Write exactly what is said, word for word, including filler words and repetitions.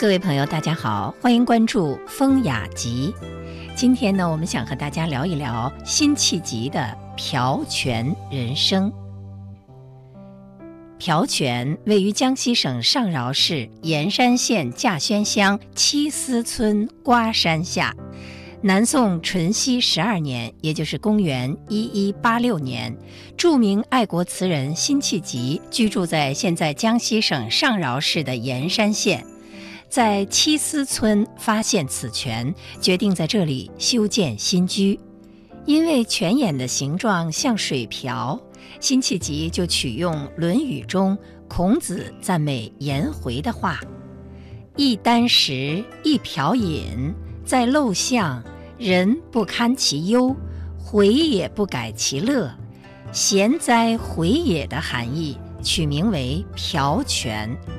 各位朋友大家好，欢迎关注风雅集。今天呢，我们想和大家聊一聊辛弃疾的瓢泉人生。瓢泉位于江西省上饶市盐山县稼轩乡七司村瓜山下。南宋淳熙十二年，也就是公元一一八六年，著名爱国词人辛弃疾居住在现在江西省上饶市的盐山县，在七司村发现此泉，决定在这里修建新居。因为泉眼的形状像水瓢，辛弃疾就取用《论语》中孔子赞美颜回的话：一箪食，一瓢饮，在陋巷，人不堪其忧，回也不改其乐，贤哉回也的含义，取名为瓢泉。